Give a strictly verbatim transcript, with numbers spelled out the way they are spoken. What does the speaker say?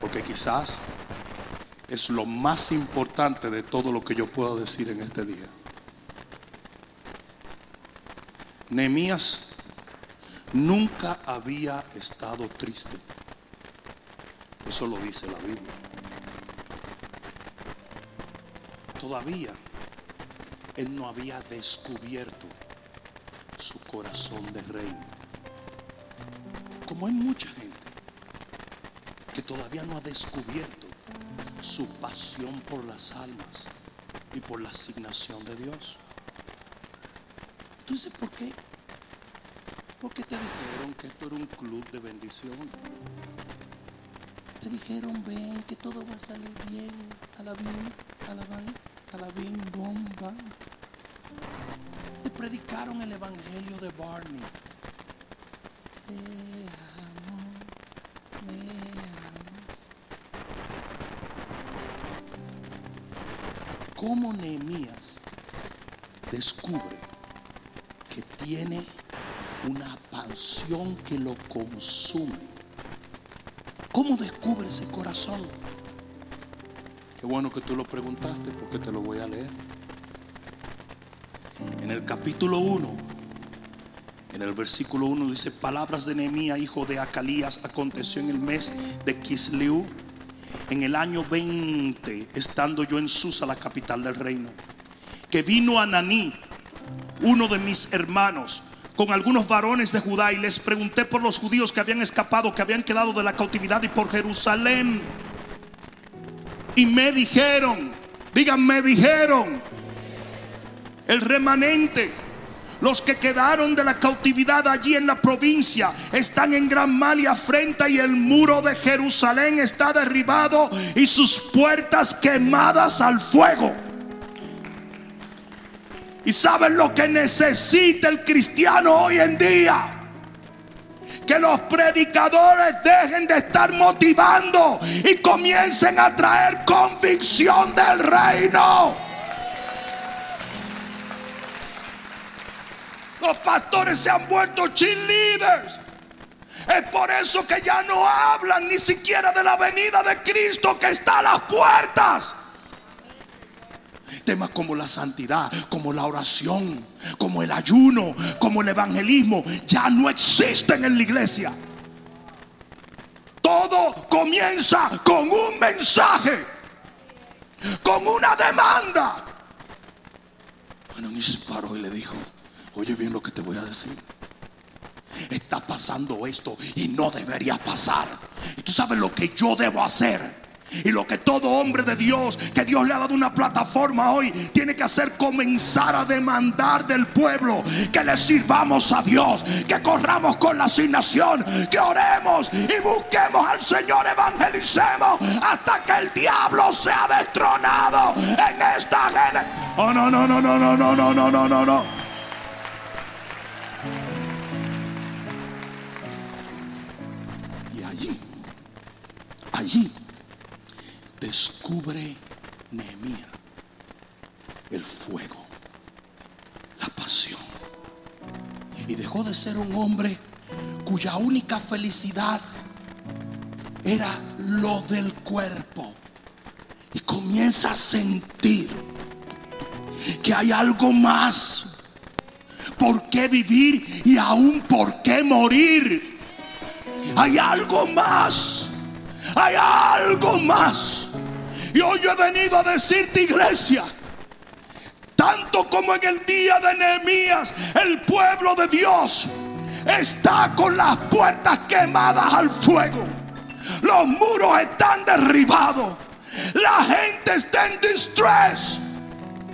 porque quizás es lo más importante de todo lo que yo puedo decir en este día. Nehemías nunca había estado triste. Eso lo dice la Biblia. Todavía él no había descubierto su corazón de reino. Como hay mucha gente que todavía no ha descubierto su pasión por las almas y por la asignación de Dios. Entonces, ¿por qué? ¿Por qué te dijeron que esto era un club de bendición? Te dijeron, ven, que todo va a salir bien. Alabín, alabán, alabín, bom, bam. Te predicaron el evangelio de Barney. Te amo, me amas. ¿Cómo Nehemías descubre que tiene una pasión que lo consume? ¿Cómo descubre ese corazón? Qué bueno que tú lo preguntaste, porque te lo voy a leer. En el capítulo uno, en el versículo uno dice: palabras de Nehemías, hijo de Acalías, aconteció en el mes de Kisleú, en el año veinte, estando yo en Susa, la capital del reino, que vino Ananí, uno de mis hermanos, con algunos varones de Judá, y les pregunté por los judíos que habían escapado, que habían quedado de la cautividad, y por Jerusalén. Y me dijeron, digan, me dijeron, el remanente, los que quedaron de la cautividad allí en la provincia, están en gran mal y afrenta, y el muro de Jerusalén está derribado y sus puertas quemadas al fuego. ¿Y saben lo que necesita el cristiano hoy en día? Que los predicadores dejen de estar motivando y comiencen a traer convicción del reino. Los pastores se han vuelto cheerleaders. Es por eso que ya no hablan ni siquiera de la venida de Cristo, que está a las puertas. Temas como la santidad, como la oración, como el ayuno, como el evangelismo, ya no existen en la iglesia. Todo comienza con un mensaje, con una demanda. Ananí se paró y le dijo: oye bien lo que te voy a decir. Está pasando esto y no debería pasar. Y tú sabes lo que yo debo hacer. Y lo que todo hombre de Dios, que Dios le ha dado una plataforma hoy, tiene que hacer: comenzar a demandar del pueblo que le sirvamos a Dios, que corramos con la asignación, que oremos y busquemos al Señor, evangelicemos hasta que el diablo sea destronado en esta generación. Oh, no, no, no, no, no, no, no, no, no, no, no. Y allí, allí descubre Nehemías el fuego, la pasión, y dejó de ser un hombre cuya única felicidad era lo del cuerpo, y comienza a sentir que hay algo más por qué vivir y aún por qué morir. Hay algo más, hay algo más. Y hoy yo he venido a decirte, iglesia, tanto como en el día de Nehemías, el pueblo de Dios está con las puertas quemadas al fuego. Los muros están derribados. La gente está en distress.